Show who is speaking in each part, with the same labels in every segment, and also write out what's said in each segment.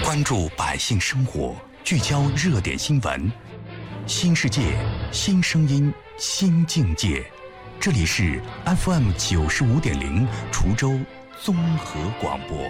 Speaker 1: 关注百姓生活，聚焦热点新闻，新世界，新声音，新境界。这里是 FM 95.0滁州综合广播。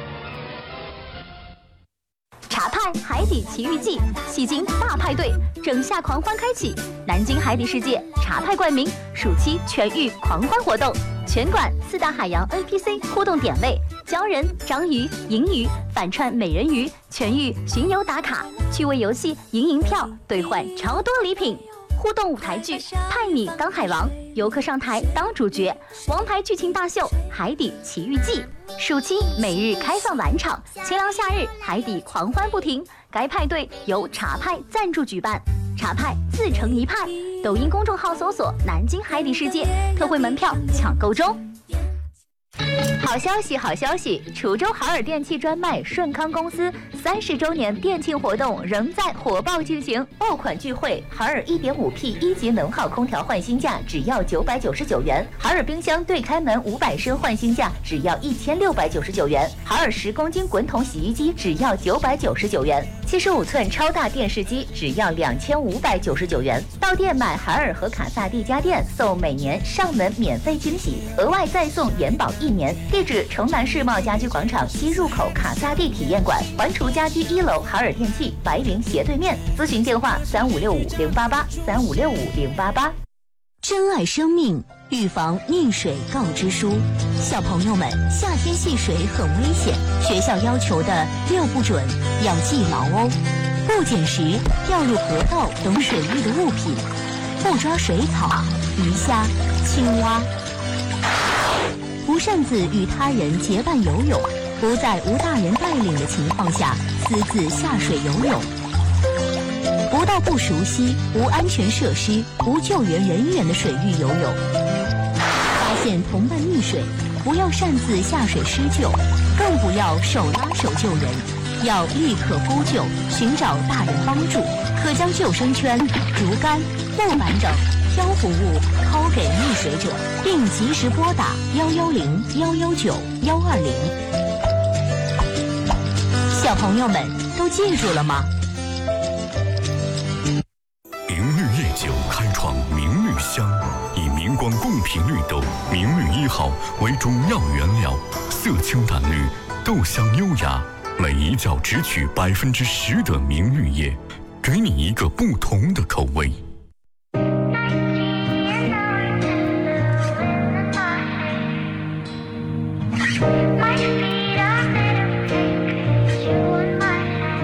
Speaker 2: 茶派海底奇遇记，戏精大派对，整夏狂欢开启！南京海底世界茶派冠名暑期全域狂欢活动，全馆4大海洋 NPC 互动点位，鲛人、章鱼、银鱼反串美人鱼，全域巡游打卡，趣味游戏赢银票兑换超多礼品。互动舞台剧，派你当海王，游客上台当主角，王牌剧情大秀《海底奇遇记》，暑期每日开放晚场，清凉夏日海底狂欢不停。该派对由茶派赞助举办，茶派自成一派。抖音公众号搜索“南京海底世界”，特惠门票抢购中。好消息，好消息！滁州海尔电器专卖顺康公司30周年店庆活动仍在火爆进行，爆款聚会，海尔 1.5P 1级能耗空调换新价只要999元，海尔冰箱对开门500升换新价只要1699元，海尔10公斤滚筒洗衣机只要999元，75寸超大电视机只要2599元。到店买海尔和卡萨帝家电送每年上门免费惊喜，额外再送延保1年。地址：城南世贸家居广场西入口卡萨帝体验馆，环滁家居1楼海尔电器白云斜对面。咨询电话3565-088，3565-088。
Speaker 3: 珍爱生命，预防溺水告知书。小朋友们，夏天戏水很危险，学校要求的6不准要记牢哦。不捡拾掉入河道等水域的物品，不抓水草、鱼虾、青蛙，不擅自与他人结伴游泳，不在无大人带领的情况下私自下水游泳，不到不熟悉、无安全设施、无救援人员的水域游泳。发现同伴溺水，不要擅自下水施救，更不要手拉手救人，要立刻呼救，寻找大人帮助。可将救生圈、竹竿、木板等漂浮物抛给溺水者，并及时拨打110、119、120。小朋友们都记住了吗？
Speaker 1: 明绿夜酒开创明绿香，以明光贡品绿豆明绿1号为主要原料，色清淡绿，豆香优雅，每一窖只取10%的明绿叶，给你一个不同的口味。